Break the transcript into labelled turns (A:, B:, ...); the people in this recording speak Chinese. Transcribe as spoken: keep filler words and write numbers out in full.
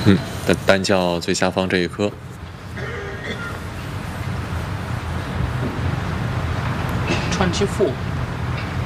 A: 嗯，单单叫最下方这一颗。
B: 川崎富